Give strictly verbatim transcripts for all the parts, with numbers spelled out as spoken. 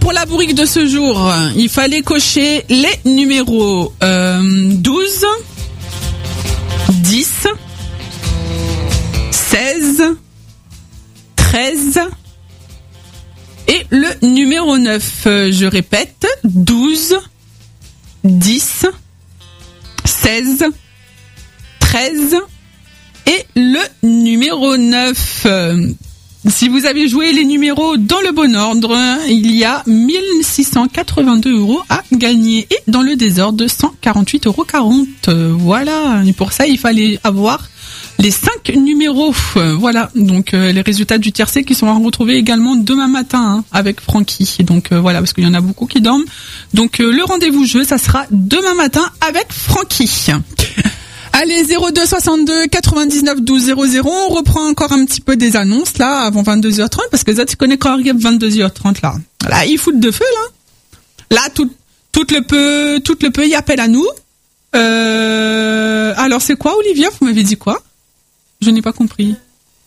pour la bourrique de ce jour, il fallait cocher les numéros euh, douze, dix, seize, treize et le numéro neuf. Je répète, douze, dix, seize, treize et le numéro neuf. Si vous avez joué les numéros dans le bon ordre, il y a mille six cent quatre-vingt-deux euros à gagner. Et dans le désordre, cent quarante-huit euros quarante. Voilà. Et pour ça, il fallait avoir les cinq numéros. Voilà. Donc, euh, les résultats du tiercé qui sont retrouvés également demain matin hein, avec Francky. Donc, euh, voilà, parce qu'il y en a beaucoup qui dorment. Donc, euh, le rendez-vous jeu, ça sera demain matin avec Francky. Allez, zéro deux soixante-deux quatre-vingt-dix-neuf douze zéro zéro. On reprend encore un petit peu des annonces, là, avant vingt-deux heures trente, parce que ça, tu connais quand il arrive vingt-deux heures trente, là. Là, ils foutent de feu, là. Là, tout, tout le peu, tout le peu, il appelle à nous. Euh, alors, c'est quoi, Olivia? Vous m'avez dit quoi? Je n'ai pas compris.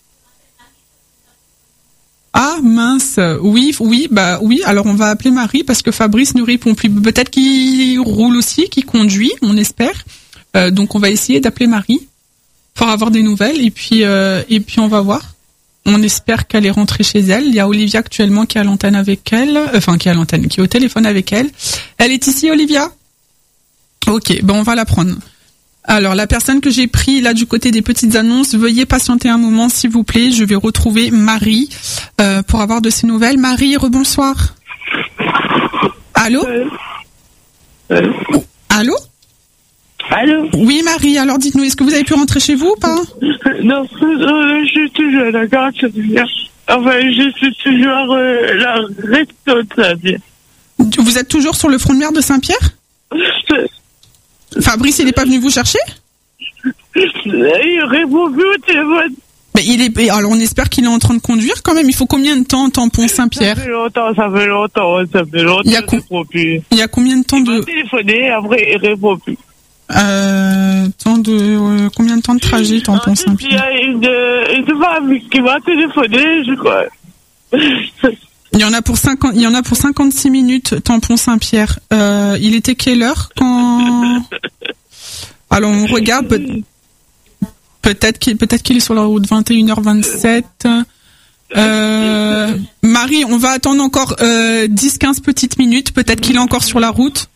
Ah, mince. Oui, oui, bah, oui. Alors, on va appeler Marie, parce que Fabrice ne répond plus. Peut-être qu'il roule aussi, qu'il conduit, on espère. Euh, donc on va essayer d'appeler Marie pour avoir des nouvelles et puis euh, et puis on va voir. On espère qu'elle est rentrée chez elle. Il y a Olivia actuellement qui est à l'antenne avec elle, enfin qui est à l'antenne, qui est au téléphone avec elle. Elle est ici, Olivia? Ok, ben on va la prendre. Alors la personne que j'ai pris là du côté des petites annonces, veuillez patienter un moment s'il vous plaît. Je vais retrouver Marie euh, pour avoir de ses nouvelles. Marie, rebonsoir. Allô? Allô? Oh, allô? Allô? Oui, Marie, alors dites-nous, est-ce que vous avez pu rentrer chez vous ou pas? Non, euh, je suis toujours à la gare. Enfin, je suis toujours euh, la responsable. Vous êtes toujours sur le front de mer de Saint-Pierre? Fabrice, il n'est pas venu vous chercher? Il répond plus au téléphone. Mais il est, alors on espère qu'il est en train de conduire quand même. Il faut combien de temps, tampon Saint-Pierre? Ça fait longtemps, ça fait longtemps, ça fait longtemps. Il y a, com- il y a combien de temps de... Il m'a téléphoné, après il répond plus. Euh, temps de, euh, combien de temps de trajet, tampon Saint-Pierre? Il y a une, une femme qui m'a téléphoné, je crois. Il y en a pour cinquante, il y en a pour cinquante-six minutes, tampon Saint-Pierre. Euh, il était quelle heure quand... Alors on regarde, peut- peut-être qu'il, peut-être qu'il est sur la route, vingt et une heures vingt-sept. Euh, Marie, on va attendre encore euh, dix quinze petites minutes, peut-être qu'il est encore sur la route.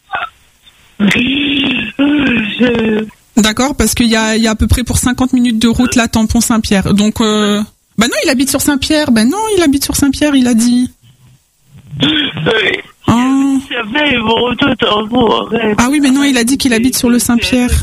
Je... D'accord, parce qu'il y a, il y a à peu près pour cinquante minutes de route là, tampon Saint-Pierre. Donc, euh... bah non, il habite sur Saint-Pierre. Ben non, il habite sur Saint-Pierre, il a dit. Oui. Oh. Ah oui, mais non, il a dit qu'il habite sur le Saint-Pierre.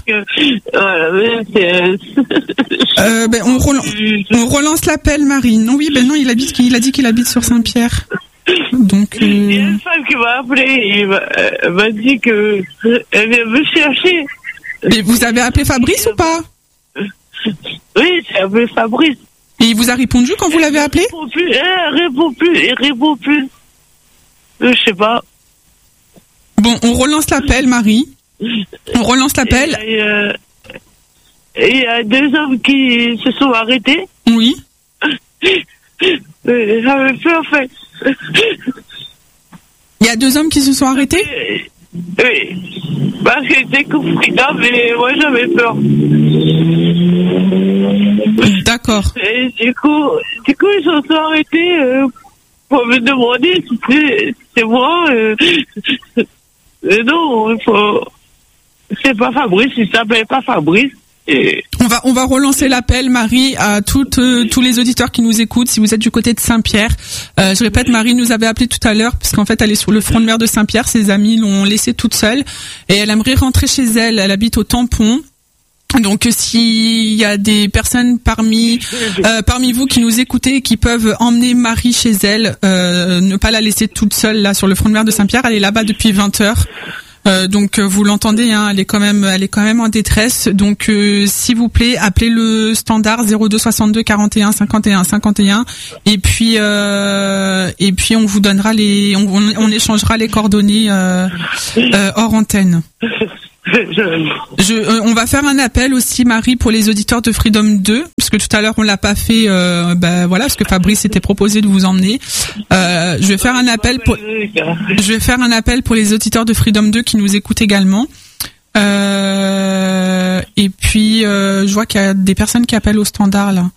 Euh, ben on, relan- on relance l'appel, Marie. Non, oui, ben non, il habite, il a dit qu'il habite sur Saint-Pierre. Donc, euh... il y a une femme qui m'a appelé, il m'a, elle m'a dit que elle vient me chercher. Et vous avez appelé Fabrice ou pas? Oui, j'ai appelé Fabrice. Et il vous a répondu quand vous l'avez appelé? Il répond plus, il répond plus, il répond plus. Je sais pas. Bon, on relance l'appel, Marie. On relance l'appel. Et, euh, et il y a deux hommes qui se sont arrêtés. Oui. J'avais peur, en fait. Il y a deux hommes qui se sont arrêtés? Oui. Parce que j'étais compris là, mais moi j'avais peur. D'accord. Et du coup, du coup ils se sont arrêtés euh, pour me demander si c'est, c'est moi. Euh, euh, non, il faut... c'est pas Fabrice, il s'appelle pas Fabrice. Et... On va on va relancer l'appel, Marie, à toutes euh, tous les auditeurs qui nous écoutent. Si vous êtes du côté de Saint-Pierre, euh, je répète, Marie nous avait appelé tout à l'heure parce qu'en fait elle est sur le front de mer de Saint-Pierre. Ses amis l'ont laissée toute seule et elle aimerait rentrer chez elle. Elle habite au Tampon. Donc s'il y a des personnes parmi euh, parmi vous qui nous écoutez et qui peuvent emmener Marie chez elle, euh, ne pas la laisser toute seule là sur le front de mer de Saint-Pierre. Elle est là-bas depuis vingt heures. Euh, donc vous l'entendez, hein, elle est quand même, elle est quand même en détresse. Donc euh, s'il vous plaît, appelez le standard zéro deux soixante-deux quarante et un cinquante et un cinquante et un et puis euh, et puis on vous donnera les, on, on, on échangera les coordonnées euh, euh, hors antenne. Je, euh, on va faire un appel aussi, Marie, pour les auditeurs de Freedom deux, parce que tout à l'heure on l'a pas fait. Euh, ben voilà, parce que Fabrice s'était proposé de vous emmener. Euh, je vais faire un appel pour. Je vais faire un appel pour les auditeurs de Freedom deux qui nous écoutent également. Euh, et puis euh, je vois qu'il y a des personnes qui appellent au standard là.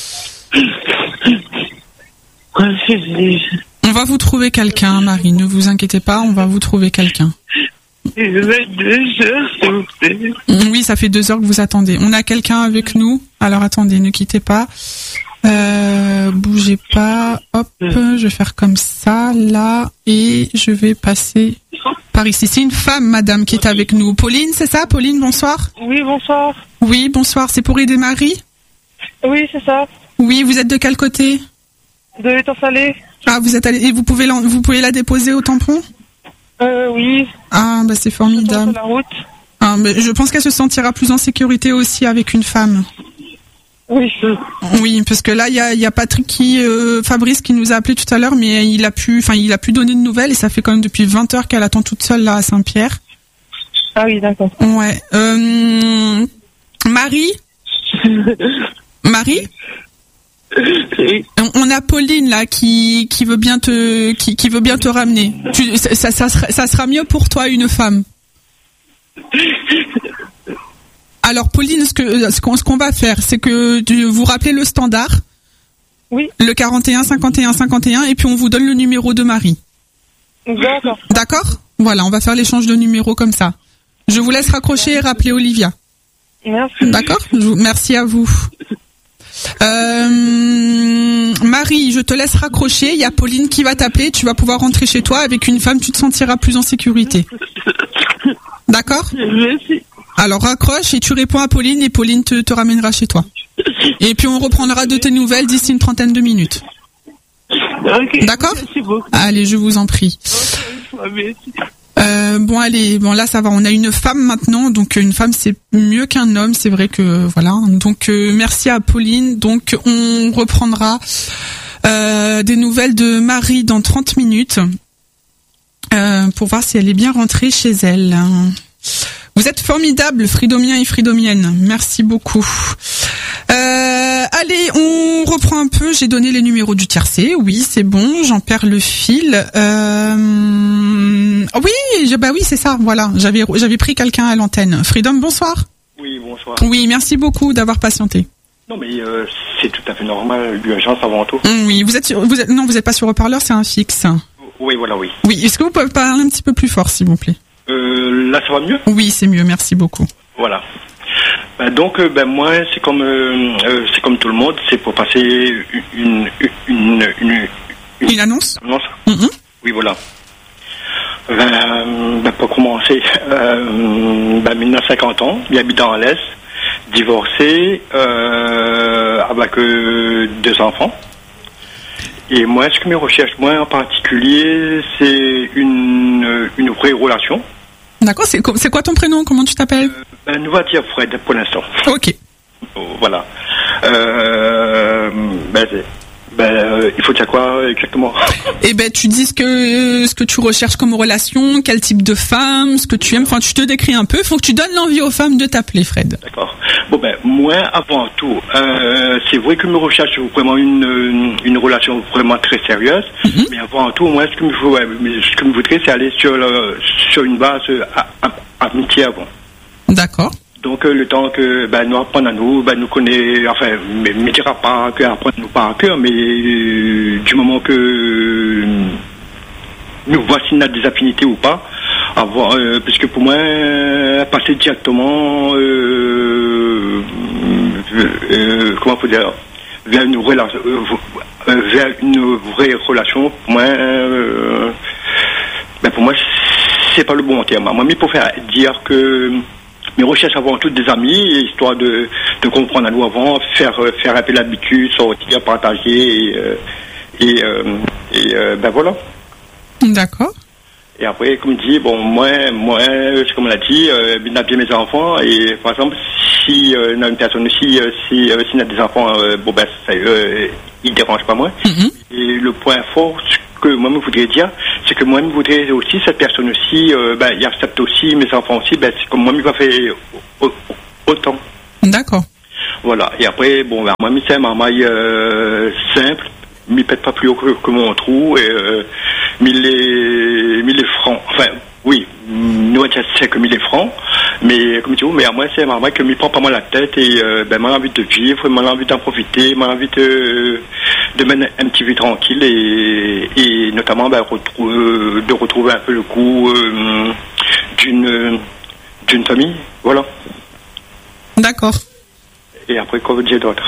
On va vous trouver quelqu'un, Marie. Ne vous inquiétez pas, on va vous trouver quelqu'un. deux heures, s'il vous plaît. Oui, ça fait deux heures que vous attendez. On a quelqu'un avec nous. Alors attendez, ne quittez pas. Euh, bougez pas. Hop, je vais faire comme ça, là, et je vais passer par ici. C'est une femme, madame, qui est avec nous. Pauline, c'est ça? Pauline, bonsoir. Oui, bonsoir. Oui, bonsoir. C'est pour aider Marie? Oui, c'est ça. Oui, vous êtes de quel côté? De l'étang-salé. Ah, vous êtes allé, et vous pouvez la, vous pouvez la déposer au tampon? Euh, oui. Ah, bah c'est formidable. Sur la route. Ah, mais je pense qu'elle se sentira plus en sécurité aussi avec une femme. Oui. Oui, parce que là, il y a, y a Patrick qui, euh, Fabrice qui nous a appelé tout à l'heure, mais il a pu, enfin, il a pu donner de nouvelles et ça fait quand même depuis vingt heures qu'elle attend toute seule là à Saint-Pierre. Ah oui, d'accord. Ouais. Euh, Marie? Marie? On a Pauline là qui qui veut bien te qui qui veut bien te ramener. Tu, ça, ça, ça, sera, ça sera mieux pour toi une femme. Alors Pauline, ce que ce qu'on ce qu'on va faire, c'est que tu, vous rappelez le standard. Oui. Le quarante et un cinquante et un cinquante et un et puis on vous donne le numéro de Marie. D'accord. D'accord ? Voilà, on va faire l'échange de numéros comme ça. Je vous laisse raccrocher et rappeler Olivia. Merci. D'accord ? Je vous, merci à vous. Euh, Marie, je te laisse raccrocher. Il y a Pauline qui va t'appeler. Tu vas pouvoir rentrer chez toi. Avec une femme, tu te sentiras plus en sécurité. D'accord ? Merci. Alors raccroche et tu réponds à Pauline et Pauline te, te ramènera chez toi. Et puis on reprendra de tes nouvelles d'ici une trentaine de minutes. Okay. D'accord ? Merci beaucoup. Allez, je vous en prie. Merci. Euh, bon allez, bon là ça va, on a une femme maintenant, donc une femme c'est mieux qu'un homme, c'est vrai que voilà. Donc euh, merci à Pauline. Donc on reprendra euh, des nouvelles de Marie dans trente minutes euh, pour voir si elle est bien rentrée chez elle. Vous êtes formidables, Fridomiens et Fridomiennes. Merci beaucoup. Euh, allez, on reprend un peu. J'ai donné les numéros du tiercé. Oui, c'est bon. J'en perds le fil. Euh... Oui, je, bah oui, c'est ça. Voilà. J'avais, j'avais pris quelqu'un à l'antenne. Freedom, bonsoir. Oui, bonsoir. Oui, merci beaucoup d'avoir patienté. Non, mais euh, c'est tout à fait normal. L'urgence avant tout. Oui, vous êtes, sur, vous êtes, non, vous êtes pas sur haut-parleur, c'est un fixe. Oui, voilà, oui. Oui, est-ce que vous pouvez parler un petit peu plus fort, s'il vous plaît? Euh, là, ça va mieux? Oui, c'est mieux. Merci beaucoup. Voilà. Ben, donc, euh, ben moi, c'est comme, euh, euh, c'est comme tout le monde, c'est pour passer une une une une, une, une annonce. annonce. Mm-hmm. Oui, voilà. Ben, ben pour commencer, euh, ben maintenant cinquante ans, j'habite dans l'Est, divorcé, euh, avec euh, deux enfants. Et moi, ce que mes recherches, moi en particulier, c'est une, une vraie relation. D'accord, c'est, c'est quoi ton prénom? Comment tu t'appelles? euh, ben, Nous va dire Fred pour l'instant. Ok. Voilà. Euh, ben, ben, euh, il faut dire quoi exactement? Eh ben, tu dis ce que, ce que tu recherches comme relation, quel type de femme, ce que tu aimes. Enfin, tu te décris un peu. Il faut que tu donnes l'envie aux femmes de t'appeler, Fred. D'accord. Bon ben, moi, avant tout, euh, c'est vrai que je me recherche vraiment une, une relation vraiment très sérieuse. Mm-hmm. Mais avant tout, moi, ce que me, ouais, ce que me voudrais, c'est aller sur, le, sur une base à, à, amitié avant. D'accord. Donc euh, le temps que ben, nous apprenons à nous, ben, nous connaît, enfin, ne me dira pas que apprendre nous par cœur, mais euh, du moment que euh, nous voici si on a des affinités ou pas, avoir, euh, parce que pour moi, passer directement, euh, euh, comment faut dire, vers une relation, euh, vers une vraie relation, pour moi, euh, ben, pour moi, c'est pas le bon terme. Moi, mais pour faire dire que mes recherches avant tout des amis, histoire de, de comprendre à nous avant, faire, faire un peu l'habitude, sortir, partager, et, et, euh, et euh, ben voilà. D'accord. Et après, comme je dis, bon, moi, moi, comme on l'a dit, euh, bien bien mes enfants, et par exemple, si euh, on a une personne aussi, euh, si, euh, si on a des enfants, euh, bon ben, ça, euh, ils ne dérangent pas moi. Mm-hmm. Et le point fort, ce que moi me voudrais dire, c'est que moi, je voudrais aussi, cette personne aussi, euh, ben, il accepte aussi, mes enfants aussi, ben, c'est comme moi, il va faire autant. D'accord. Voilà. Et après, bon, ben, moi, c'est un marmaille euh, simple, mais pète pas plus haut que, que mon trou, et euh, mille les, mille les francs. Enfin, oui, nous, c'est que mille francs, mais comme tu dis, mais à moi, c'est un marmaille que m'y prend pas mal la tête, et euh, ben, moi, j'ai envie de vivre, moi, j'ai envie d'en profiter, moi, j'ai envie de, de mener un petit vie tranquille, et, et notamment, ben, retrouver, de retrouver un peu le goût euh, d'une, d'une famille, voilà. D'accord. Et après, quoi vous dire d'autre?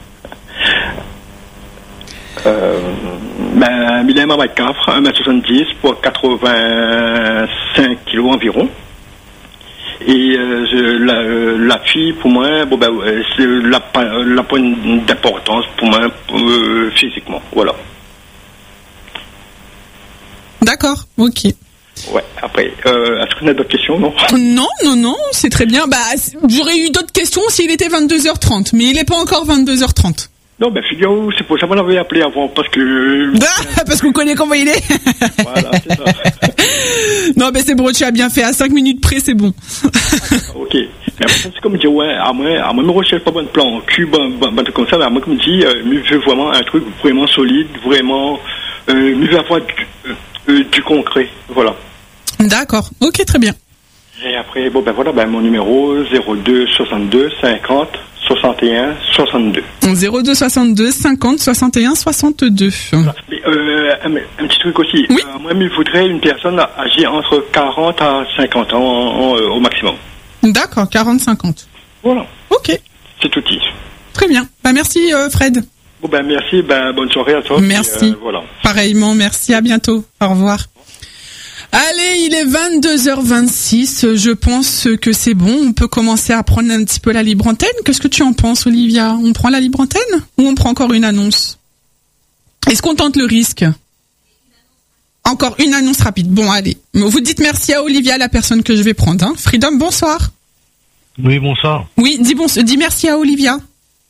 euh, ben, il est un mètre quatre, un mètre soixante-dix pour quatre-vingt-cinq kilos environ. Et euh, je, la, la fille, pour moi, bon, ben, c'est la, la point d'importance pour moi, euh, physiquement. Voilà. D'accord, ok. Ouais, après, euh, est-ce qu'on a d'autres questions, non? Non, non, non, c'est très bien. Bah, j'aurais eu d'autres questions s'il était vingt-deux heures trente, mais il n'est pas encore vingt-deux heures trente. Non, ben, figure-vous, c'est pour ça qu'on l'avait appelé avant, parce que... Ah, parce qu'on connaît comment il est. Voilà, c'est ça. Non, ben c'est bon, tu as bien fait. À cinq minutes près, c'est bon. Ok. Mais après, c'est comme dire, ouais, à moi, à moi, je ne recherche pas bon plan cul, bon, bon, bon, comme ça, mais à moi, comme je dis, euh, je veux vraiment un truc vraiment solide, vraiment, euh, je veux avoir du, euh, du concret, voilà. D'accord, ok, très bien. Et après, bon, ben voilà, ben mon numéro, zéro deux soixante-deux cinquante soixante et un soixante-deux. zéro deux soixante-deux cinquante soixante et un soixante-deux. Voilà. Mais, euh, un, un petit truc aussi. Oui. Euh, moi, il faudrait une personne âgée entre quarante à cinquante ans en, en, euh, au maximum. D'accord, quarante cinquante. Voilà. Ok. C'est tout dit. Très bien. Bah, merci, euh, Fred. Bon, ben merci, ben bonne soirée à toi. Merci. Puis, euh, voilà. Pareillement, merci, à bientôt. Au revoir. Allez, il est vingt-deux heures vingt-six. Je pense que c'est bon. On peut commencer à prendre un petit peu la libre antenne. Qu'est-ce que tu en penses, Olivia? On prend la libre antenne ou on prend encore une annonce? Est-ce qu'on tente le risque? Encore une annonce rapide. Bon, allez. Vous dites merci à Olivia, la personne que je vais prendre. Hein. Freedom, bonsoir. Oui, bonsoir. Oui, dis, bon, dis merci à Olivia.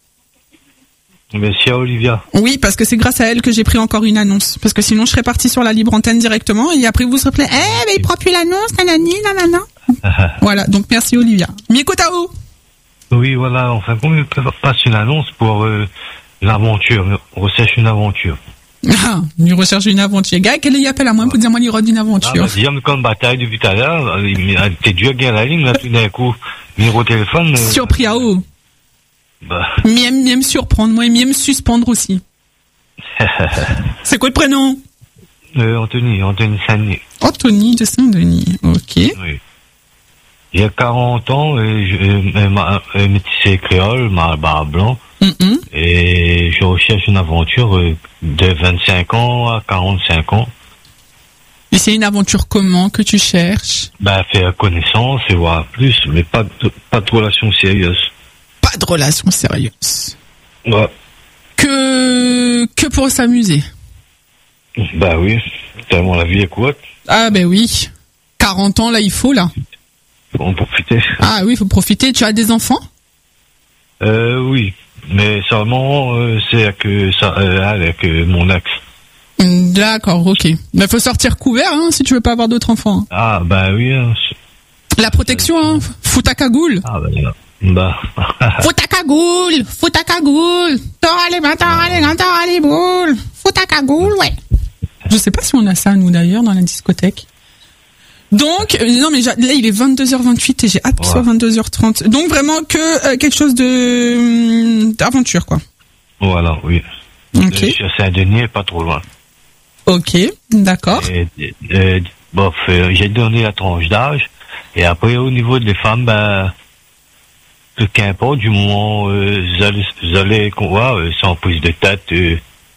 Merci à Olivia. Oui, parce que c'est grâce à elle que j'ai pris encore une annonce. Parce que sinon, je serais parti sur la libre antenne directement et après, vous serez plein. Eh, mais il prend plus l'annonce, nanani, nanana. Voilà, donc merci Olivia. Mikotao. Oui, voilà, enfin, comme je passe une annonce pour euh, l'aventure, on recherche une aventure. Ah, il recherche une aventure. Gars, quel y appelle à moi pour dire moi, il rôde une aventure. Ah, bah, déjà, mais comme bataille depuis tout à l'heure, t'es dur à gagner la ligne, là, tout d'un coup, numéro de téléphone. Euh, Surpris à haut. Bah. Il aime, il aime surprendre, moi, il aime suspendre aussi. C'est quoi le prénom? euh, Anthony, Anthony Saint-Denis. Anthony de Saint-Denis, ok. Oui. J'ai quarante ans, et je, euh, ma, euh, métissé créole, ma barbe blanc, Mm-mm. et je recherche une aventure euh, de vingt-cinq ans à quarante-cinq ans. Et c'est une aventure comment que tu cherches? Bah, faire connaissance et voir plus, mais pas de, pas de relation sérieuse. Pas de relation sérieuse. Ouais. Que, que pour s'amuser. Bah oui, tellement la vie est courte. Ah ben oui. quarante ans, là, il faut, là. Faut en profiter. Ah oui, il faut profiter. Tu as des enfants? Euh, oui, mais seulement euh, c'est avec, euh, ça, euh, avec euh, mon ex. D'accord, ok. Mais faut sortir couvert, hein, si tu veux pas avoir d'autres enfants. Ah, bah oui. Hein. La protection, hein. Fous ta cagoule. Ah, bah, bah. Fous ta cagoule. Fous ta cagoule. T'auras les mains, t'auras les gants, t'auras les boules. Fous ta cagoule, ouais. Je sais pas si on a ça, nous, d'ailleurs, dans la discothèque. Donc, euh, non, mais là, il est vingt-deux heures vingt-huit et j'ai hâte qu'il ouais. soit vingt-deux heures trente. Donc, vraiment que euh, quelque chose de hum, d'aventure, quoi. Voilà, oui. Ok. Je suis à Saint-Denis, pas trop loin. Ok, d'accord. Et, et, bof, euh, j'ai donné la tranche d'âge. Et après, au niveau des femmes, ben, qu'importe, du moment, euh, vous allez, vous allez, quoi, euh, sans prise de tête, euh,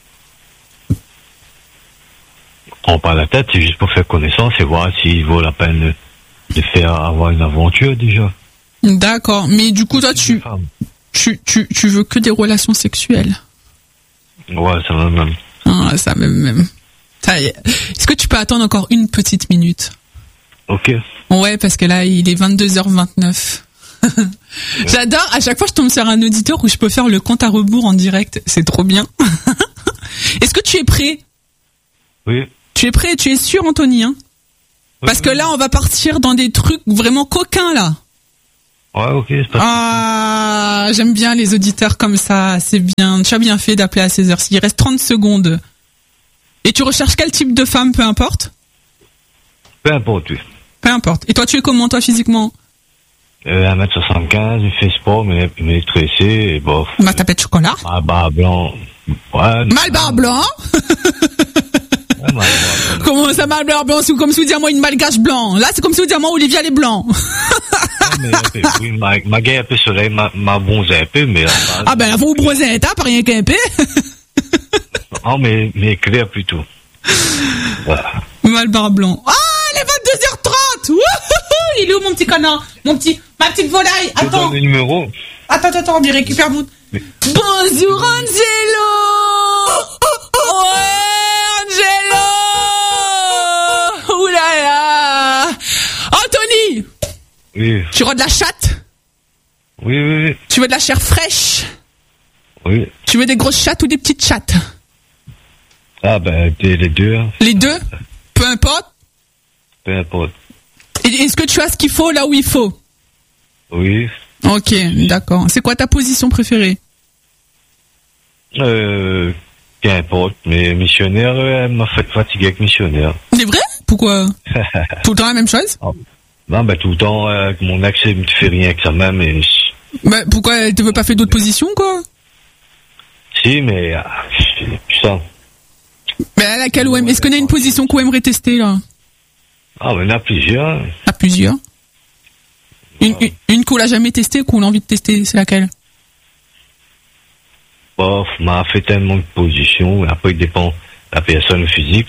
on prend pas la tête, c'est juste pour faire connaissance et voir s'il vaut la peine de faire avoir une aventure, déjà. D'accord. Mais du coup, toi, tu, tu, tu, tu veux que des relations sexuelles? Ouais, ça va même. Ah, ça même, même. Ça y est. Est-ce que tu peux attendre encore une petite minute? Ok. Ouais, parce que là, il est vingt-deux heures vingt-neuf. J'adore, à chaque fois je tombe sur un auditeur où je peux faire le compte à rebours en direct. C'est trop bien. Est-ce que tu es prêt? Oui. Tu es prêt, tu es sûr, Anthony, hein? Parce que là, on va partir dans des trucs vraiment coquins, là. Ouais, ok, c'est pas Ah, j'aime bien les auditeurs comme ça, c'est bien. Tu as bien fait d'appeler à seize heures. Il reste trente secondes. Et tu recherches quel type de femme, peu importe? Peu importe, oui. Peu importe. Et toi, tu es comment, toi, physiquement? Euh, un mètre soixante-quinze, il fait sport, mais il est tressé, et bof. Ma tapette de chocolat? Malbar blanc. Ouais. Malbar blanc? Ouais, Malbar blanc. Comment ça, Malbar blanc? C'est comme si vous disiez moi une malgache blanc. Là, c'est comme si vous disiez moi Olivia les blancs. Mais un peu, oui, ma, ma gueule un peu soleil, ma, ma bronze un peu, mais... Ah ben, là, faut vous bronzer un tas, pas rien qu'un peu. Ah, mais, mais clair plutôt. Voilà. Malbar blanc. Ah, les vingt-deux heures trente! Wouhou! Il est où, mon petit connard? Mon petit, ma petite volaille? Je Attends. donne le numéro. Attends, attends, attends, on récupère vous. Mais... Bonjour, Angelo! Ouais, Angelo! Ouh là là! Anthony! Oui. Tu veux de la chatte? Oui, oui, oui. Tu veux de la chair fraîche? Oui. Tu veux des grosses chattes ou des petites chattes? Ah, ben, les deux. Hein. Les deux? Peu importe. Peu importe. Et est-ce que tu as ce qu'il faut là où il faut? Oui. Ok, d'accord. C'est quoi ta position préférée? Euh, qu'importe, mais missionnaire, elle m'a fait fatiguer avec missionnaire. C'est vrai? Pourquoi? Tout le temps la même chose? Non, ben, tout le temps, euh, mon ex, elle me fait rien avec sa main, mais... Bah, pourquoi elle te veut pas faire d'autres positions, quoi? Si, mais... Ah, ça... Mais à laquelle O M? Est-ce qu'on a une position qu'on aimerait tester, là? Ah, ben, il y en a plusieurs. À plusieurs. Une, une, une qu'on l'a jamais testée, qu'on a envie de tester, c'est laquelle? Bof, m'a fait tellement de positions, après, il dépend de la personne physique.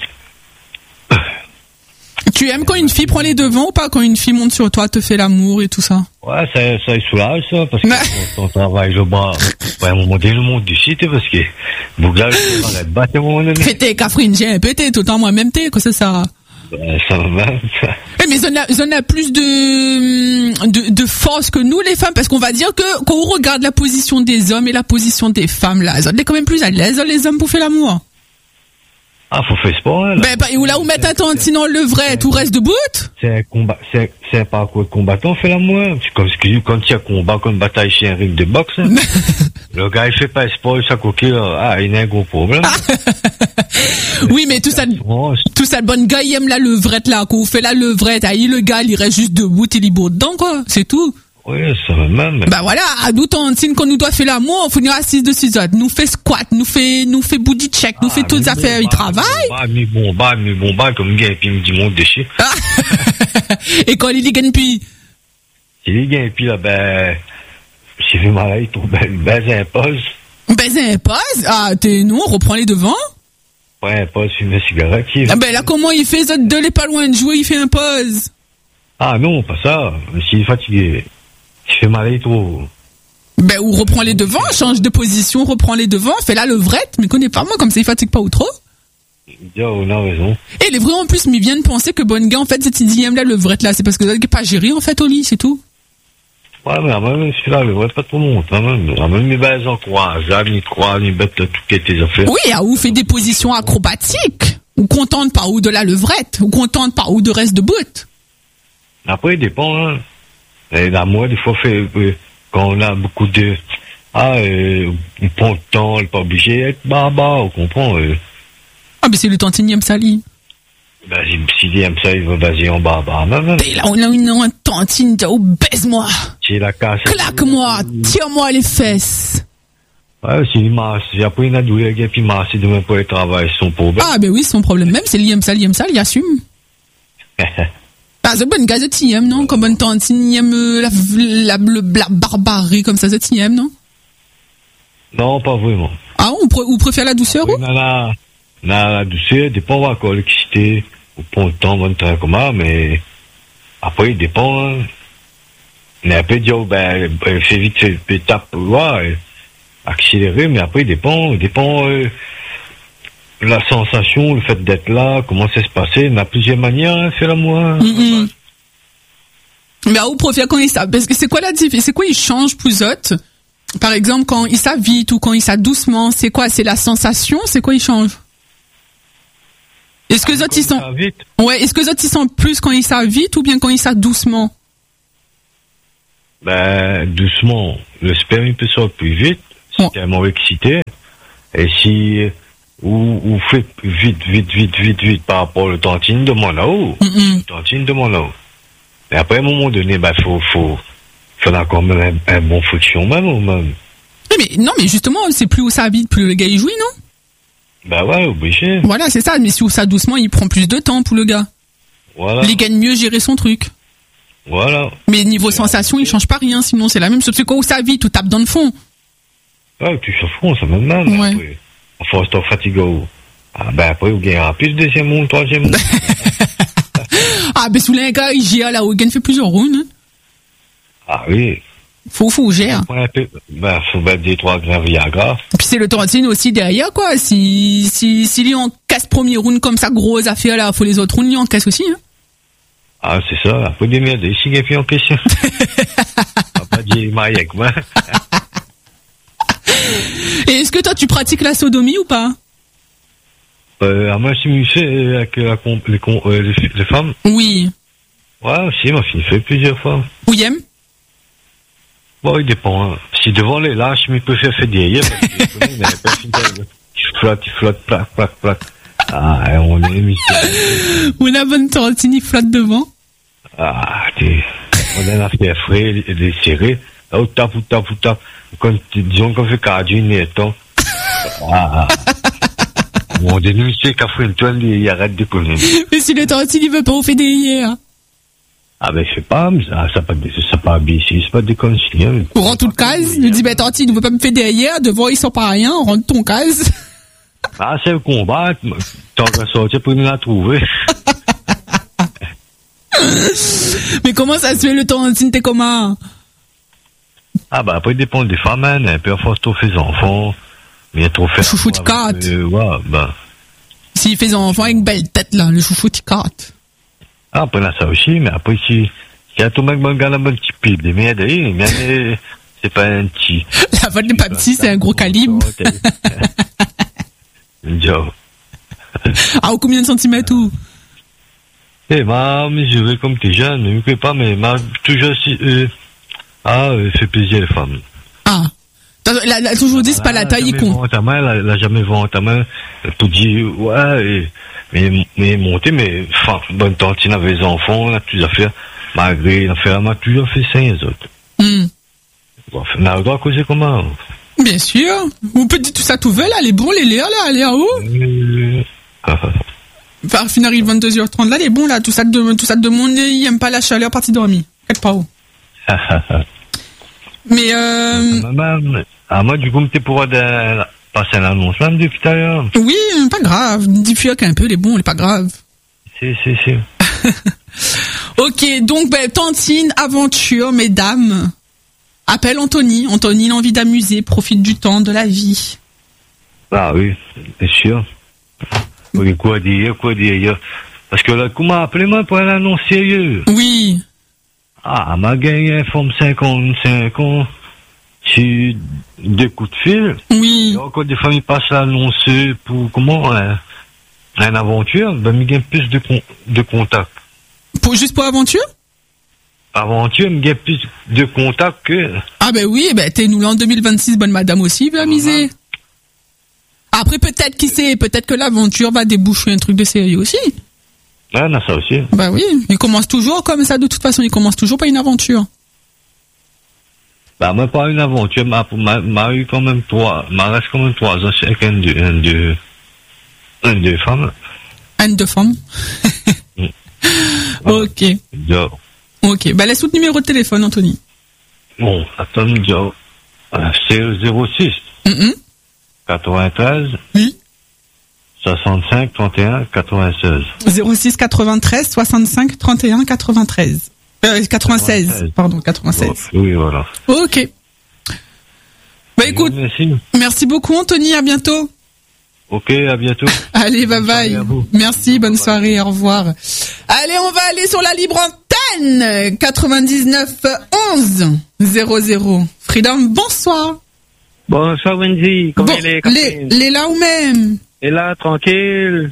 Tu aimes quand une fille prend les devants ou pas? Quand une fille monte sur toi, te fait l'amour et tout ça? Ouais, ça, ça est soulage, ça, parce que Mais... ton travail, je bats, ouais, à un moment donné, le monde du site, parce que, Bougla, je vais battre à un moment donné. Pété, Catherine, j'ai un pété, tout le temps, moi-même, t'es, quoi, c'est ça? Ben, ça va, ça. Eh, mais on a, on a plus de, de, de force que nous, les femmes, parce qu'on va dire que, quand on regarde la position des hommes et la position des femmes, là, elles ont quand même plus à l'aise, les hommes, pour faire l'amour. Ah, faut faire sport, hein, là. Ben, bah, ou là où mettre un sinon le vrai, tout reste debout. C'est un combat, c'est, c'est un parcours de combattant, fait l'amour. C'est comme, quand il y a combat, comme bataille chez un ring de boxe, hein. Le gars, il fait pas sport, il s'accroquille, ah, il a un gros problème. Oui, mais tout ça, tout ça, le bon gars, il aime la levrette, là, quand on fait la levrette, ah, le gars, il reste juste debout, il est beau dedans, quoi. C'est tout. Oui, ça va même. Bah voilà, à nous, tantine, quand nous doit faire l'amour, on finit assise de six autres. Nous fait squat, nous fait, nous fait booty check, nous Ah, fait toutes les affaires, il travaille. Mi bomba, mi bomba, comme gars, puis il me dit mon déchet. Et quand il gagne puis? Si il gagne puis là, ben, j'ai fait mal, il trouve, ben, baise un pause. Baiser un pause? Ah, t'es, nous, on reprend les devants? Ouais, un pause, fume une cigarette. Qui... Ah ben là, comment il fait, ça, deux, les pas loin de jouer, il fait un pause? Ah non, pas ça. S'il est fatigué, il fait mal, il trouve. Ben, ou reprend les devants, change de position, reprend les devants, fait la levrette, mais connais pas moi, comme ça il fatigue pas ou trop. Oh, on a raison. Et les vrais en plus, mais viennent penser que bonne gars, en fait, cette dixième là, levrette là, c'est parce que vous n'avez pas géré, en fait, au lit, c'est tout. Ouais, mais même celui-là, le vrai, pas trop long, quand même. Même mes baises en croisade, ni croix, ni bête, tout qui est tes affaires. Oui, ah, ou fait des positions acrobatiques, ou contente par ou de la levrette, ou contente par ou de reste de bout. Après, il dépend, hein. Et là, moi, des fois, fait, euh, quand on a beaucoup de, ah, euh, on prend le temps, on n'est pas obligé d'être baba, on comprend, euh. Ah, mais c'est le tantinième sali. Ben, s'il aime ça, il va baser en baba, même. Et là, on a une, une tantine, oh, baise-moi. C'est la casse. Claque-moi, tire-moi les fesses. Ouais, s'il masse, après, il a doué, et puis masse, il demain pour le travail, son problème. Ah, ben oui, son problème même, c'est l'iem sali, l'iem sali, il assume. Ah, c'est bonne gars, c'est tiem, non? Comme bonne tantine, aime la, la, la, la barbarie, comme ça, c'est tiem, non? Non, pas vraiment. Ah, on, pr- on préfère la douceur, ou? Non, la, la, la douceur dépend encore de l'électricité, ou pour le temps, bon, très comme ça, mais après, il dépend, hein. Mais après, dire, ben, fais vite, fais étape, ouais, accélérer, mais après, il dépend, il dépend, euh, la sensation, le fait d'être là, comment ça se passait, il y a plusieurs manières, hein, faire l'amour. Hein. Mm-hmm. Mais à où profite quand il savent, parce que c'est quoi la différence, c'est quoi il change pour eux autres? Par exemple, quand il ça vite ou quand il ça doucement, c'est quoi? C'est la sensation, c'est quoi il change? Est-ce que les autres, ils Comme sont... ça, vite. Ouais, est-ce que les autres, ils sentent plus quand ils savent vite ou bien quand ils savent doucement? Ben, doucement. Le sperme, il peut sortir plus vite. Si Oh. t'es tellement excité. Et si, ou, ou fait vite, vite, vite, vite, vite par rapport au tantine de moi là-haut. Mm-mm. Le tantine de moi là-haut. Et après, à un moment donné, ben, faut, faut, faut quand même un, un bon friction même, ou même. Oui, mais non, mais justement, c'est plus où ça habite, plus le gars il jouit, non? Ben ouais, obligé. Voilà, c'est ça. Mais si où ça doucement, il prend plus de temps pour le gars. Voilà. Il gagne mieux gérer son truc. Voilà. Mais niveau sensation, il change pas rien, sinon c'est la même chose. C'est quoi où ça vit, tout tape dans le fond. Ouais, tu souffres, ça même mal. Ouais. Après, à force de fatigué. Ah, ben après, vous gagnez plus de deuxième round, troisième round. Ah, ben sous les gars, il gère là où il gagne fait plusieurs rounds. Hein. Ah oui. Faut, faut gère. Ouais, un peu, ben, faut mettre des trois grains Viagra. Puis c'est le tantine aussi derrière, quoi. Si, si, s'il y en casse premier round comme ça, grosse affaire là, faut les autres rounds, il en casse aussi, hein. Ah, c'est ça, après des merdes, ici, il y a plus en question. On va pas dire Mariek, moi. Et est-ce que toi, tu pratiques la sodomie ou pas? Euh, moi, je me fait avec la comp- les, com- euh, les, les femmes. Oui. Ouais, aussi, moi, je me fait plusieurs fois. Ouillem? Bon, il dépend, hein. Si devant les lâches, je me préfère faire derrière, parce que, je connais, mais personne ne je flotte, je flotte, plaque, plaque, plaque. Ah, on est mystérieux. Ou la bonne tantine, il flotte devant? Ah, t'es, on a l'affaire frais, les serrés. Là, ou tape, ou tape, ou tape. Quand, disons qu'on fait cardio, une et temps. Ah, on dénonce qu'à faire une toile, il arrête de connaître. Mais si le tantine, il veut pas, on fait des hier. Ah, ben, je sais pas, mais ça, ça pas, ça pas ici, c'est pas des consignes. On rentre toute case, il dit, ben tantine, il veut pas me faire derrière, devant, ils sont pas rien, on rentre ton case. Ah, c'est le combat, tant qu'à sortir pour nous la trouver. Mais comment ça se fait le tantine, t'es comment? Ah, bah, après, il dépend des femmes, hein, un peu à force trop fait enfants, mais il y a trop fait. Chouchou de carte. Euh, ouais, bah. S'il fait enfant avec belle tête, là, le chouchou de carte. Ah, après, là, ça aussi, mais après, si, si y a tout le monde qui a un petit pipe, des merdes, mais c'est pas un petit. La voix n'est pas petit, c'est un gros calibre. Joe. Ah, ou combien de centimètres ou? Eh, m'a mesuré comme t'es jeune, ne me pas, mais m'a toujours si, euh, ah, euh, fait plaisir les femmes. Ah. Elle a toujours dit, c'est pas la taille, il compte. Ta main, elle a jamais vendu ta main pour dire, ouais, et, mais, mais monter, mais, enfin, bonne tantine avec les enfants, là, tout à fait, malgré l'affaire, elle m'a toujours fait ça, les autres. Hmm. Bon, on a le droit à causer comment? Bien sûr. On peut dire tout ça tout veut, là, les bons, les lairs, là, allez, en haut. Euh, Enfin, fin arrive vingt-deux heures trente, là, les bons, là, tout ça de, tout ça de monde, ils aiment pas la chaleur, partie dormir. Quelque part où. Mais, euh, Maman, ah, moi, du coup, t'es pour de, passer l'annonce, même depuis tout à l'heure. oui, pas grave. Diffioque un peu, les bons, il est pas grave. C'est, c'est, c'est. Ok, donc, ben, tantine, aventure, mesdames. Appelle Anthony. Anthony, il a envie d'amuser, profite du temps, de la vie. Ah oui, c'est sûr. Oui, quoi dire, quoi dire. Parce que là, comment appelez-moi pour un annonce sérieux? Oui. Ah, ma gagné un forme cinquante-cinq ans. J'ai deux coups de fil. Oui. Et encore des fois, ils passent l'annonce pour, comment, un, un aventure, ben, il gagne plus de, con, de contacts. Pour, juste pour aventure? Aventure, il gagne plus de contacts que... Ah ben oui, ben t'es nous là en deux mille vingt-six, bonne madame aussi, va miser. Après peut-être qui sait, peut-être que l'aventure va déboucher un truc de sérieux aussi. Ah, on a ça aussi. Bah oui, il commence toujours comme ça de toute façon, il commence toujours par une aventure. Bah moi pas une aventure, m'a m'a m'a eu quand même trois, m'a reste quand même trois ans avec un deux, un deux, un deux femmes. Un deux femmes. Mm. Ok. Yo. Ok, bah laisse-nous le numéro de téléphone, Anthony. Bon, attends, yo. C'est zéro six. Mm-hmm. quatre-vingt-treize. Oui. soixante-cinq, trente et un, quatre-vingt-seize. zéro six quatre-vingt-treize soixante-cinq trente et un quatre-vingt-treize. Euh, quatre-vingt-seize, quatre-vingt-seize. pardon, quatre-vingt-seize. Oh, oui, voilà. Ok. Bah écoute, merci. merci beaucoup Anthony, à bientôt. Ok, à bientôt. Allez, bye Bonne bye. soirée à vous. Merci, bonne Bye. soirée, au revoir. Allez, on va aller sur la libre antenne quatre-vingt-dix-neuf onze zéro zéro. Freedom, bonsoir. Bonsoir Wendy, comment Bon, elle est les, les là ou même. Et là, tranquille.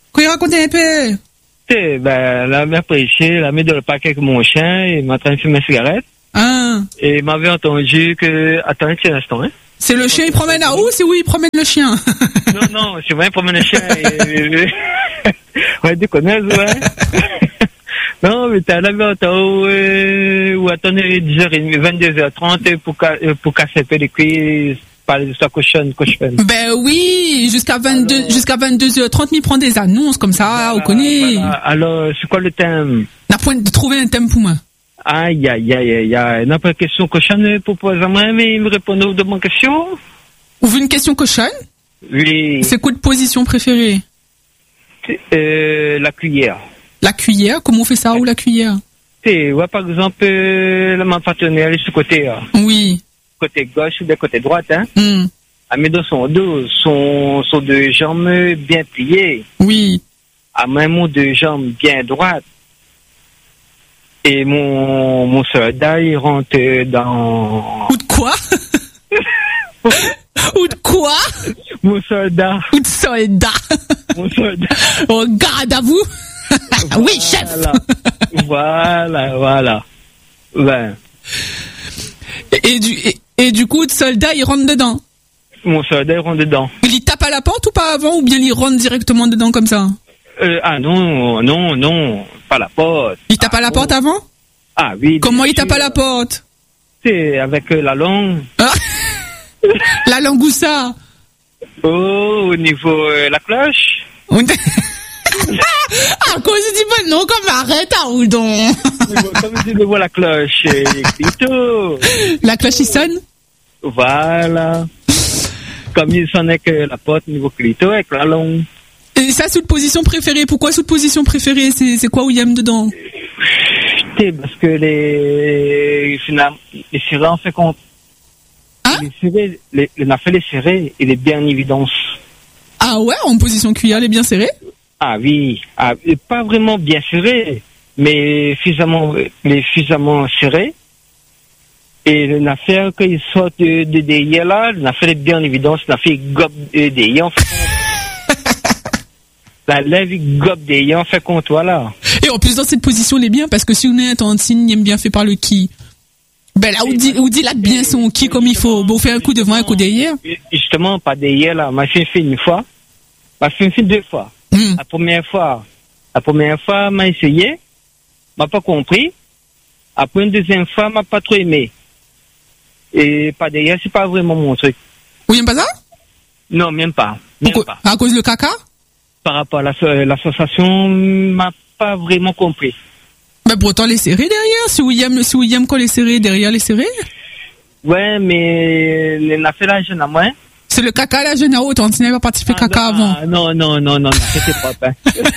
Quoi, racontez un peu. C'est, ben, la mère prêchait, la mis dans le parc avec mon chien, et il m'a en train de fumer une cigarette. Ah. Et il m'avait entendu que, attends un petit instant, hein. C'est le chien, il promène à où? C'est où il promène le chien? Non, non, c'est vrai, il promène le chien et, ouais, des connaisses, ouais. Non, mais t'as la en temps, euh, ou attendez dix heures trente, vingt-deux heures trente pour, pour casser un peu les cuits, parler de sa cochonne, cochonne. Ben oui, jusqu'à vingt-deux, alors, jusqu'à vingt-deux heures trente, il prend des annonces comme ça, voilà, on connaît. Voilà. Alors, c'est quoi le thème? On a point de trouver un thème pour moi. Aïe, aïe, aïe, aïe, aïe. N'a pas de question cochonne pour poser à moi, mais il me répond de mon question. Vous une question cochonne? Oui. C'est quoi de position préférée? Euh, la cuillère. La cuillère? Comment on fait ça? Ou la cuillère? C'est, ouais, par exemple, euh, ma partenaire, elle est sur côté, hein. Oui. Côté gauche ou de côté droite, hein. Mm. Elle met dans son dos, son, son deux jambes bien pliées. Oui. À même mon deux jambes bien droites. Et mon, mon soldat, il rentre dans... Ou de quoi? Ou de quoi? Mon soldat. Ou de soldat. Mon soldat. Oh, garde à vous. Voilà. Oui, chef. Voilà, voilà. Ben. Et, et, du, et, et du coup, le soldat, il rentre dedans. Mon soldat, il rentre dedans. Il y tape à la porte ou pas avant, ou bien il rentre directement dedans comme ça? Euh, ah non, non, non, pas la porte. Il tape ah, à la non. porte avant? Ah oui. Comment il sûr. tape à la porte? C'est avec euh, la langue. Ah. La langue où ça? Oh, au niveau euh, la cloche. Ah, quand je dis pas non, comme arrête, ah, ou donc? Comme je dis, la cloche, euh, clito. La cloche, il sonne? Voilà. Comme il sonnait que la porte niveau clito avec la langue. Et ça, sous position préférée. Pourquoi sous position préférée? C'est, c'est quoi où il y a dedans? Parce que les, les serrés, en fait, qu'on, hein? les serrés, les, on a fait les serrés, il est bien en évidence. Ah ouais, en position cuillère, elle est bien serrée? Ah oui, ah, pas vraiment bien serré, mais suffisamment, mais suffisamment serré. Et l'affaire, quand il sort de, de derrière là, l'affaire est bien en évidence, l'affaire il gobe de derrière, en fait. La lèvre, il gobe derrière, en fait, contre toi là. Et en plus, dans cette position, elle est bien, parce que si on est un tantine, il aime bien fait par le qui. Ben là, où dit, où dit là bien son qui comme il faut. Bon, on fait un coup devant, un coup derrière. Justement, pas derrière là, ma fille fait une fois, ma fille fait deux fois. Mm. La première fois, la première fois, m'a essayé, m'a pas compris. Après une deuxième fois, m'a pas trop aimé. Et pas derrière, c'est pas vraiment mon truc. Vous n'aimez pas ça? Non, même pas. Même Pourquoi? pas. À cause du caca? Par rapport à la, l'association, m'a pas vraiment compris. Mais pourtant, les serrés derrière, si William, si William, quand les serrés derrière les serrés. Ouais, mais, on a fait la jeune à moi. C'est le caca, la jeune à haut, tantine, elle va participer Ah, caca non, avant. ah, non, non, non, non, c'était pas, hein.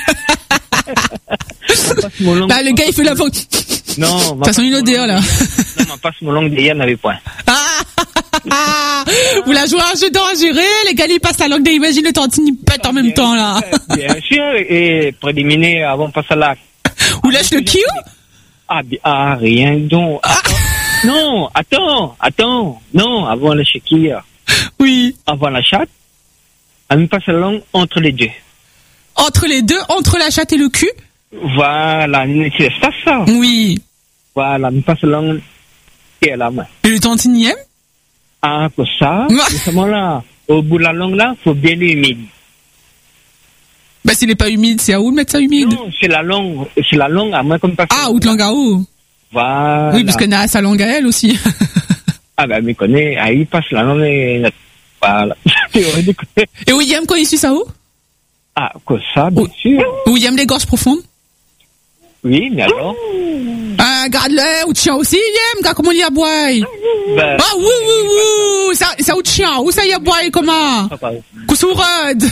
Là, le gars, il fait la faute. Non, ça sent une odeur, là. Non, ma passe mon langue derrière n'avait point. Ah, vous la jouez un jeu dangereux, les gars, ils passent la langue derrière, imagine le tantine, il pète en même bien, temps, là. Bien sûr, et préliminaire avant de passer à l'acte. Ou lâche le kiou? Ah, ah, rien donc. Ah. Non, attends, attends. Non, avant le chékir. Oui. Avant la chatte, elle me passe la langue entre les deux. Entre les deux, entre la chatte et le cul? Voilà, c'est ça, ça. Oui. Voilà, elle me passe la langue et à la main. Et le tantine y aime? Ah, pour ça, à ce moment-là, au bout de la langue là, faut bien l'humide. Bah, s'il n'est pas humide, c'est à où de mettre ça humide? Non, c'est la langue, c'est la langue à moi comme ça. Ah, ou de langue à où? Voilà. Oui, parce qu'elle a sa langue à elle aussi. Ah, ben, me connaît, ah, il passe la langue et, voilà. Et William, quand il suit ça où? Ah, quoi ça, bien ou, sûr. William, les gorges profondes? Oui, mais alors? Ah, garde-le, ou tien aussi, William, gars, comment il y a boy? Ben, ah, oui, oui, oui, ça, ça, ou tien, où ça y a boy, comment? Koussourad.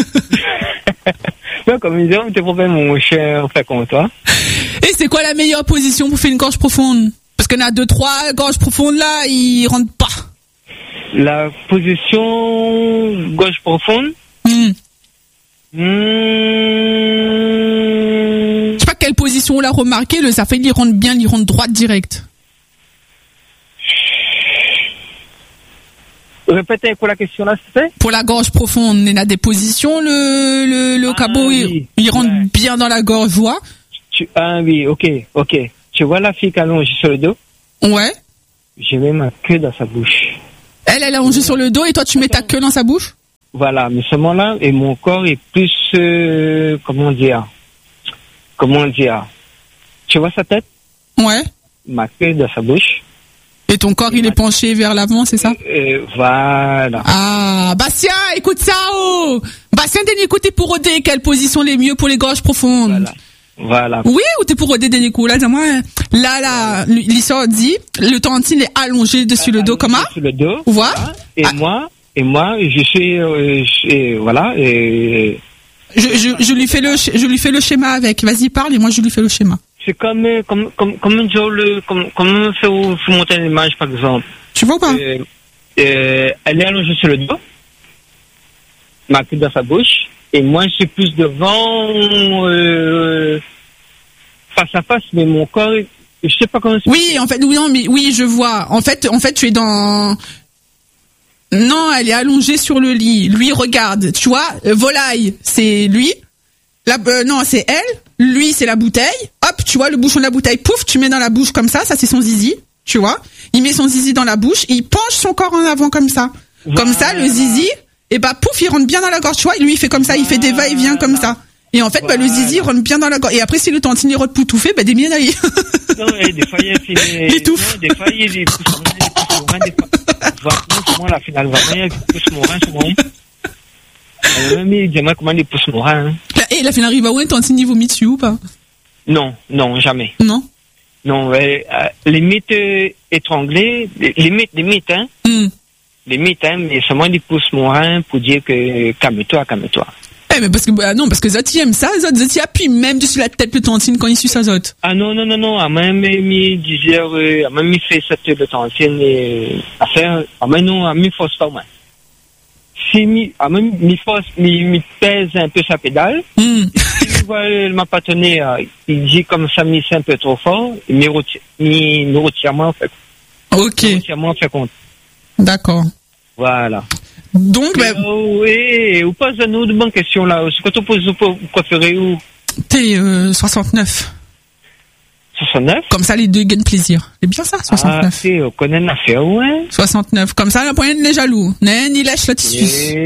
Ouais, comme ils disent, t'es pour faire mon cher, fait comme toi. Et c'est quoi la meilleure position pour faire une gorge profonde? Parce qu'il y en a deux, trois gorges profondes là, ils rentrent pas. La position gauche profonde? Mm. Mmh. Je sais pas quelle position on l'a remarqué, le ça fait il rentre bien, il rentre droite direct. Répétez quoi la question là, c'est Pour la gorge profonde, il y a des positions, le, le, le Ah, cabot, oui. il, il rentre Ouais. bien dans la gorge, vois? tu... Ah oui, ok, ok. Tu vois la fille qui est allongée sur le dos? Ouais. Je mets ma queue dans sa bouche. Elle, elle est allongée sur le dos et toi, tu mets ta queue dans sa bouche? Voilà, mais seulement là, et mon corps est plus, euh, comment dire, comment dire, tu vois sa tête, Ouais. ma queue dans sa bouche. Et ton corps, il est penché vers l'avant, c'est ça? Euh, voilà. Ah, Bastien, écoute ça, oh! Bastien, t'es écouté pour Odé, quelle position les mieux pour les gorges profondes? Voilà. Voilà. Oui, ou t'es pour Odé des coups? Là, dis-moi, là, là, l'histoire dit, le tantine est allongé dessus le dos, comment? Sur le dos. Voilà. Voilà. Et Ah. moi, et moi, je suis, euh, je- et voilà, et Je, je, je lui fais le, sch- je lui fais le schéma avec. Vas-y, parle et moi, je lui fais le schéma. c'est comme, euh, comme, comme, comme un jour, le, comme, comme on fait au, faut monter l'image, par exemple. Tu vois ou pas? Euh, euh, elle est allongée sur le dos, ma queue dans sa bouche, et moi je suis plus devant, euh, face à face, mais mon corps, je sais pas comment. Oui, en fait, oui, non, mais oui, je vois. En fait, en fait, tu es dans. Non, elle est allongée sur le lit. Lui, regarde, tu vois, euh, volaille, c'est lui. La, euh, non, c'est elle. Lui, c'est la bouteille. Hop, tu vois le bouchon de la bouteille. Pouf, tu mets dans la bouche comme ça. Ça, c'est son zizi. Tu vois. Il met son zizi dans la bouche. Et il penche son corps en avant comme ça. Comme ça, le zizi. Et bah, pouf, il rentre bien dans la gorge. Tu vois. Et lui, il fait comme ça. Il fait des va-et-vient comme ça. Et en fait, bah, le zizi rentre bien dans la gorge. Et après, si le tantine est repoutoufé, bah, des miens d'ailleurs. Non, et des fois, il y a fini. Les touffes. Non, des fois, il y a des pouces morins, des pouces morins, des fois. Vraiment, comment la finale, vraiment, il y a des pouces morins, souvent. Elle m'a mis, dis-moi comment des pouces morins, hein. Et la finale arrive à où un tantine, il vomit dessus ou pas? Non, non, jamais. Non? Non, ouais, euh, limite euh, étranglé, limite, limite, hein. Hmm. Limite, hein, mais seulement des pouces morins pour dire que calme-toi, calme-toi. Eh, mais parce que, bah, non, parce que Zot, il aime ça, Zot, Zot, il appuie même dessus la tête le tantine quand il suit sa Zot. Ah non, non, non, non, à même mis disait, euh, à même mis fait cette de tantine et à faire, à même non, à mis force pas moins. Si mi, à même mi force, mi, mi pèse un peu sa pédale. Hmm. Si voit euh, ma partenaire, il dit comme ça, mi c'est un peu trop fort, il me retire, mi, me retire moi, en fait. Ok, Me retire moi, en fait compte. d'accord. Voilà. Donc, bah, Oh, oui, ou pas à nous de bonnes questions là. C'est quoi ton position préférée ou t'es euh, soixante-neuf. soixante-neuf? Comme ça, les deux gagnent plaisir. C'est bien ça, Ah, soixante-neuf. c'est, on connaît une affaire, ouais. soixante-neuf. Comme ça, la poignée n'est jaloux. Nen, il lèche le tissu.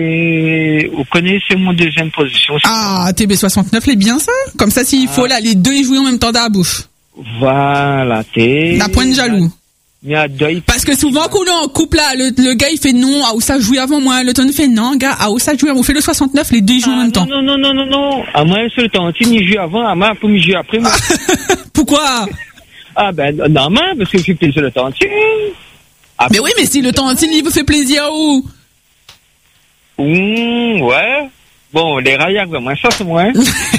Et on connaît, c'est mon deuxième position. Ah, T B soixante-neuf, c'est bien ça. Comme ça, s'il faut, là, les deux, ils jouent en même temps dans la bouche. Voilà, t'es. La poigne jaloux. Il y a deux. Parce que souvent, quand on est en couple, là, le, le gars, il fait non, ah, où ça jouait avant moi. Le ton fait non, gars, ah, où ça jouait avant. On fait le soixante-neuf, les deux, ils jouent en Ah, même temps. non, non, non, non, non, non. À moi, c'est le temps. Si il joue avant, à moi, pour me jouer après, moi. Pourquoi? Ah, ben, normal, parce que je suis plaisir le temps. Ah, Mais oui, mais si le tantine, il vous fait plaisir, où? Mmh, ouais. Bon, les rails, vraiment, ça, c'est moi.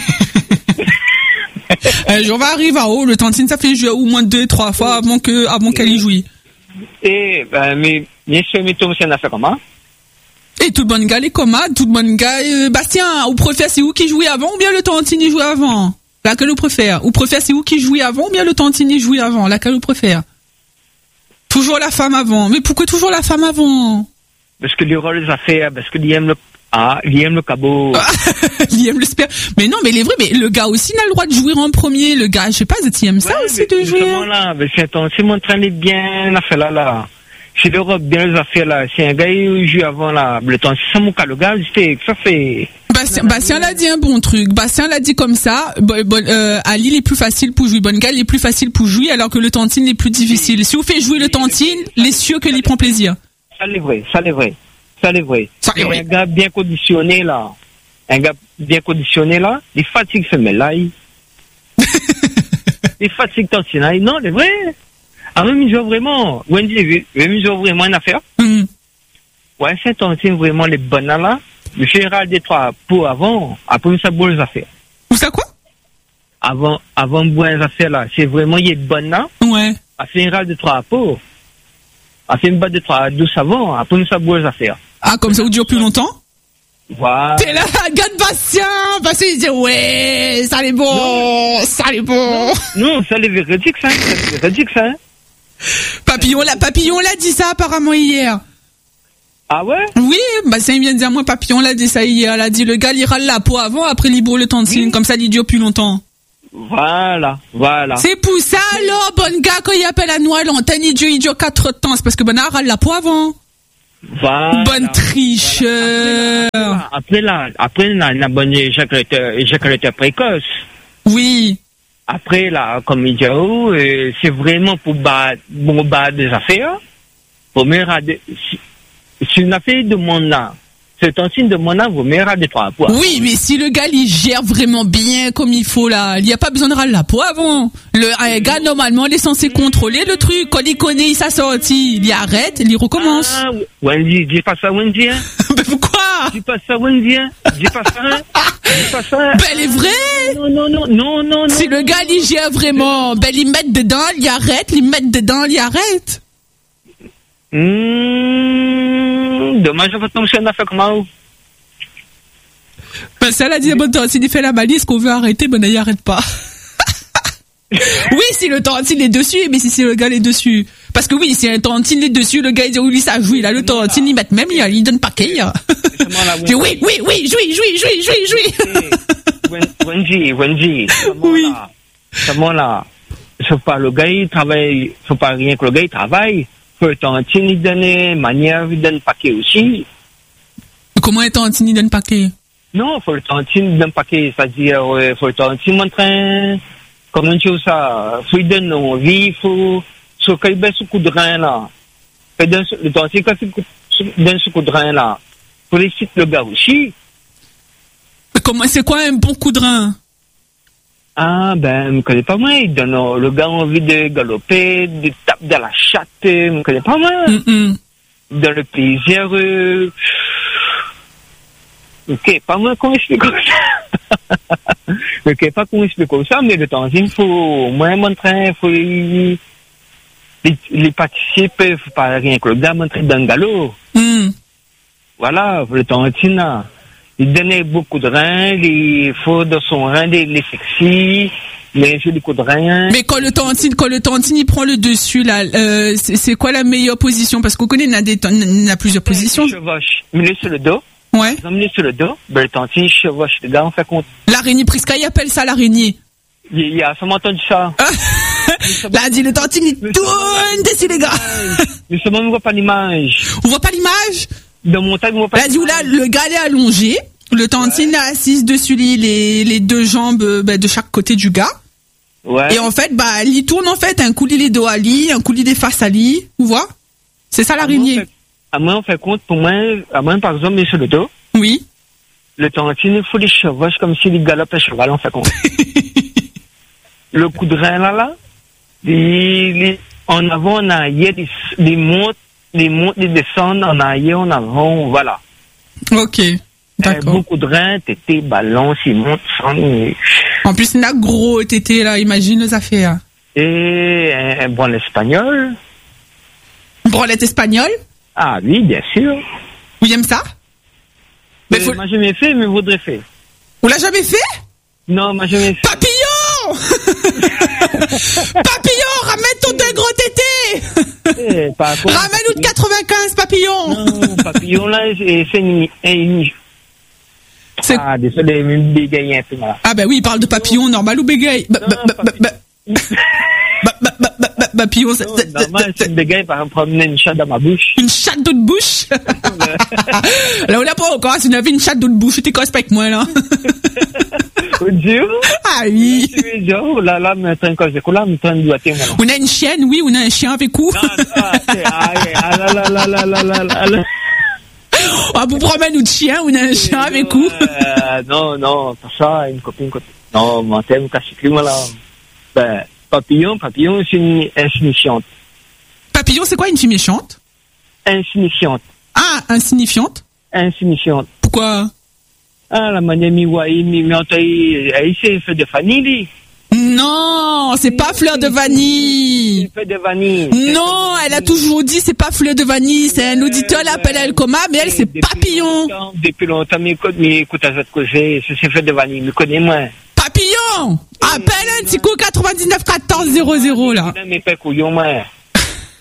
Un jour, on va arriver à haut, le tantine, ça fait jouer au moins deux, trois fois avant que, avant qu'elle y joue. Et, ben, mais, bien sûr, mais toi, c'est une affaire comment? Et tout bonne gars, les commades, tout bonne gars, euh, Bastien, ou préfère, c'est où qui jouait avant, ou bien le tantine, il jouait avant? Laquelle vous préfère? Ou préfère, c'est où qui jouait avant, ou bien le tantine, il jouait avant? Laquelle vous préfère? Toujours la femme avant. Mais pourquoi toujours la femme avant? Parce que les rôles des affaires, parce que il aime le, ah, il aime le cabot. Il aime le sper. Mais non, mais il est vrai, mais le gars aussi n'a le droit de jouer en premier. Le gars, je sais pas, il aime ça Ouais, aussi mais de jouer. justement, là, mais c'est ton, c'est mon train de bien affaire là, là. C'est l'Europe bien les affaires là. C'est un gars qui joue avant là. Le temps, c'est mon cas, le gars, c'est, ça fait. Bastien, Bastien l'a dit un bon truc. Bastien l'a dit comme ça. Bon, bon, euh, Ali, il est plus facile pour jouer. Bonne gars, il est plus facile pour jouer, alors que le tantine est plus difficile. Si vous faites jouer le tantine, les cieux que l'y prend plaisir. Ça l'est vrai, ça l'est vrai. Ça l'est vrai. Ça l'est vrai. Un gars bien conditionné là. Un gars bien conditionné là. Il fatigue ce mec là. Il, il fatigue tantine là. Non, c'est vrai. Ah, même il joue vraiment. Wendy, même il joue vraiment une affaire. Hum. Ouais, c'est tantine vraiment les bonnes là. Le général des trois pour avant, après ça boit les affaires. Ou ça quoi? Avant, avant de boire les affaires là, c'est vraiment, il est bonne là. Ouais. A fait une râle de trois pour. A fait une batte de trois douce avant, après ça boit les affaires. Ah, comme ça vous dure plus longtemps? Voilà. T'es là, regarde Bastien! Bastien, il dit, ouais, ça est bon, ça est bon. Non, ça les véridique ça, ça les véridique ça. Papillon, la papillon l'a dit ça apparemment hier. Ah ouais? Oui, bah ça il vient de dire moi papillon l'a dit ça hier, elle a dit le gars il râle la peau avant, après il bourre le tantine, Oui. comme ça il dure plus longtemps. Voilà, voilà. C'est pour ça alors, bon gars, quand il appelle à Noël, l'antenne il dure, il dure quatre temps, c'est parce que bon elle râle la peau avant. Voilà. Bonne tricheur. Après là, après là, la bonne éjaculateur, éjaculateur précoce. Oui. Après là, comme il dit, oh, euh, c'est vraiment pour battre, pour battre des affaires. Pour mettre des, si, si une affaire de mon là, c'est un signe de mon là, vous mettez des trois poids. Oui, mais si le gars il gère vraiment bien comme il faut là, il n'y a pas besoin de râler la peau avant. Le un gars normalement il est censé contrôler le truc. Quand il connaît sa sortie, il y arrête, il recommence. Ah, Wendy, dis pas ça, Wendy, hein. Mais pourquoi? Dis pas ça, Wendy, hein. Dis pas ça, hein. Dis pas ça. Ben elle est vraie. Non, non, non, non, non, non. Si le gars il gère vraiment, ben il met dedans, il arrête, il met dedans, il arrête. Mmh, dommage, je vais tomber sur une affaire comme ça. Ben ça elle a dit bon temps, s'il fait la balise qu'on veut arrêter, ben il arrête pas. Oui, si le tantine est dessus, mais si c'est le gars est dessus. Parce que oui, si un tantine est dessus, le gars il dit oui, ça joue, il a le tantine, il met même, il, il donne pas qu'il. Je dis oui, oui, oui, joui, joui, joui, joui, joui. Wendy, Wendy, Oui. ce moment-là, faut pas le gars il travaille, faut pas rien que le gars il travaille. Faut le tantine il donne manière, il donne paquet aussi. Comment un tantine il donne pas qu'il? Non, faut le tantine il donne paquet, c'est-à-dire, euh, faut le tantine montrer, comment tu dis ça, faut il donne envie, faut, faut qu'il baisse ce coup de rein là. Fait donne, le tantine quand il donne ce coup de rein là, faut les citer le gars aussi. Comment, c'est quoi un bon coup de rein? Ah, ben, je ne connais pas moi. Il donne euh, le gars envie de galoper, de taper dans la chatte. Je ne connais pas moi. Mm-mm. Il donne le plaisir. Euh... Ok, pas moi comment expliquer ça. Ok, pas comment expliquer ça, mais de temps en temps, il faut au moins montrer, il faut les, les, les participants, il ne faut pas rien que le gars montrer dans le galop. Mm. Voilà, le temps en temps, là. Il donnait beaucoup de reins, il faut de son rein, les, les sexy, les jolis coups de rein. Mais quand le tantine, quand le tantine il prend le dessus là, euh, c'est, c'est quoi la meilleure position? Parce qu'on connaît, il y a des, il y a plusieurs positions. Il chevauche, il est sur le dos. Ouais. Il est sur le dos, ben le tantine chevauche le gars, on fait compte. L'araignée Prisca, il appelle ça l'araignée. Il, il a sûrement entendu ça. Là, il dit le tantine, il tourne dessus les gars. Mais seulement on ne voit pas l'image. On voit pas l'image? De montagne, on voit pas Là, dit où là, le gars est allongé. Le tantine est assis dessus les, les, les deux jambes bah, de chaque côté du gars. Ouais. Et en fait, bah, il tourne en fait. Un coup, il est dos à lit, un coup, il est face à lit. Vous voyez? C'est ça l'araignée. À moi, on fait compte, pour moi, à moi, par exemple, il est sur le dos. Oui. Le tantine, il faut les chevauches comme s'il galope un cheval, on fait compte. Le coup de rein là, là, les, les, en avant, en arrière, les, les montes, les montes, les descendent, en arrière, en avant, voilà. Ok. D'accord. Euh, beaucoup de reins, tété, ballon, s'il monte, sans... En plus, il a gros tété là, imagine les affaires. Et un, un bon espagnol. Branlette espagnole? Ah oui, bien sûr. Vous aimez ça? Mais Euh, faut... Moi, je l'ai fait, mais voudrais faire. Vous l'avez jamais fait? Non, moi, je l'ai fait. Papillon! Papillon, ramène ton deux gros tétés! Eh, par contre, Ramène-nous de quatre-vingt-quinze, papillon! non, papillon, là, c'est c'est une... une... C'est- Ah, désolé, mais une bégaye un peu là. Ah bah oui, il parle de papillon, normal ou bégaye? Bah, bah, bah, bah, bah. Bah, bah, bah, bah, bah, papillon, c'est- Non, c'est- normal, c'est- c'est une bégaye par promener une chatte dans ma bouche. une chatte d'eau de bouche? Là, on l'a pas encore, si on avait une chatte d'eau de bouche, t'es quoi, c'est pas avec moi, là? Dieu! Ah oui! Oh là là, mais attends, quand j'ai coulé, mais attends, doigté, moi. On a une chienne, oui, on a un chien avec vous. Non, ah, c'est- ah, ah, là, là, là, là, là, là, là, là. Ah, vous promène ou de chien, on a un chien avec vous. Euh, non, non, pas ça, une copine, copine. Non, mon thème, casse-clé, moi, là. Ben, papillon, papillon, c'est une insignifiante. Papillon, c'est quoi une fille méchante? Insignifiante. Ah, insignifiante? Insignifiante. Pourquoi? Ah, la manière, mi, ouais, mi, mi, elle s'est fait de vanille, lui. Non, c'est pas fleur de vanille. Elle fait de vanille. Non, elle a toujours dit c'est pas fleur de vanille, c'est un auditeur, elle appelle elle coma, mais elle c'est Depuis papillon. longtemps, Depuis longtemps, mais écoute, mais écoute, à cette cause, c'est fait de vanille, me connais moi. Papillon! Appelle un petit coup quatre-vingt-dix-neuf quatorze zéro zéro là. Dans mes pères couillons, moi. Ah,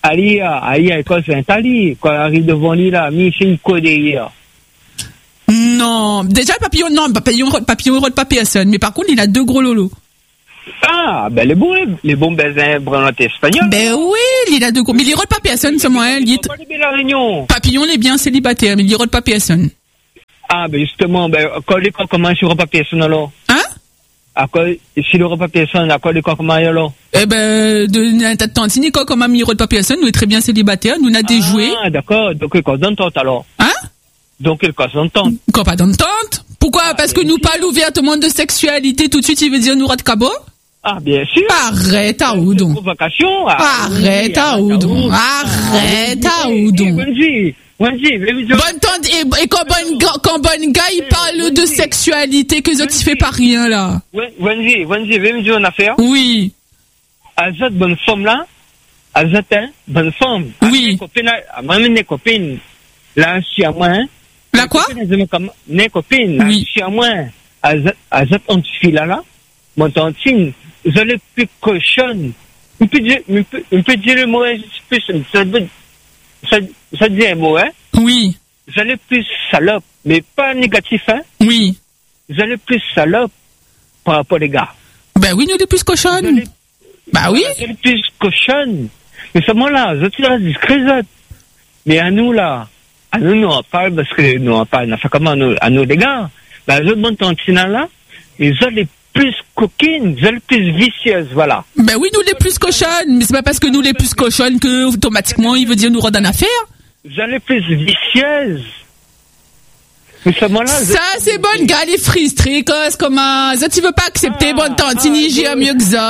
Ali, Ali, quand c'est un tali, quand arrive devant lui, là, Michel derrière. Non, déjà le papillon, non, papillon, papillon rôde pas personne, mais par contre il a deux gros lolos. Ah, ben les bons, les bons baisins branlantés espagnols. Ben oui, il a deux gros, mais il rôde pas personne, c'est moi, il est... Papillon, il est bien célibataire, mais il rôde pas personne. Ah, ben justement, ben, quand les cas commencent sur repas personne alors? Hein? À quoi, si le repas personne, à quoi les cas commencent alors? Eh ben, de ta tante, ni quoi, comme ami rôde pas personne, nous est très bien célibataire, nous on a des jouets. Ah, d'accord, donc il cause d'entente alors. Hein? Donc il cause d'entente. Quoi, pas d'entente? Pourquoi? Ah, parce que nous parlons ouvertement de sexualité, tout de suite il veut dire nous rate cabot? Ah, bien sûr. Arrête à Oudon. Provocation. Arrête à Oudon. Arrête à Oudon. Bonne tante, et, et quand bonne, quand bonne gars, il parle de sexualité, que ça, tu fais pas rien, là. Wendy, Wendy, veux me dire une affaire? Oui. À cette bonne femme, là, à cette, hein, bonne femme. Oui. À même mes copines, là, je suis à moi, hein. La quoi? Mes copines, là, je suis à moi. À cette autre fille, là, là, mon tantine, vous allez plus cochonne. On peut dire, on peut dire le mot, ça, ça, ça dit un mot, hein? Oui. Vous allez plus salope, mais pas négatif, hein? Oui. Vous allez plus salope par rapport aux gars. Ben oui, nous, les plus cochonnes. Allez... Bah oui. Vous allez plus cochonne. Mais seulement là, vous êtes là, discrète. Mais à nous, là, à nous, nous, on parle, parce que nous, on parle, on a fait comment à nous, à nous, les gars? Ben, les autres bonnes tantines, là, ils ont les plus coquines, vous êtes plus vicieuse, voilà. Ben oui, nous les plus cochonnes, mais c'est pas parce que nous les plus cochonnes que automatiquement il veut dire nous rendre en affaire. Vous êtes plus vicieuse. Mais seulement là, ça c'est bonne gars, les frustrés, cause comment, ça tu veux pas accepter, ah, bonne tante, ah, j'ai mieux que ça.